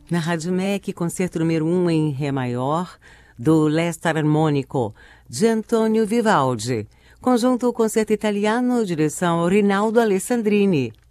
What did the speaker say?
Na Rádio MEC, concerto número 1 em Ré maior, do L'Est Armonico, de Antonio Vivaldi. Conjunto Concerto Italiano, direção Rinaldo Alessandrini.